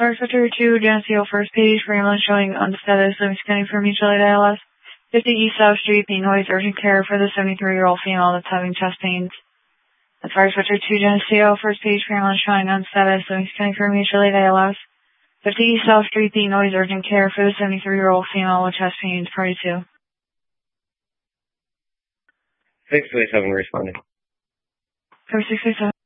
Fire Sector 2, Geneseo first page for ambulance showing on the status of scanning for mutual aid ALS. 50 East South Street, being noise, urgent care for the 73-year-old female that's having chest pains. That's Fire Sector 2, Geneseo first page for ambulance showing on status of scanning for mutual aid ALS. 50 East South Street, being noise, urgent care for the 73-year-old female with chest pains, party 2. 627 responding. Cover 627.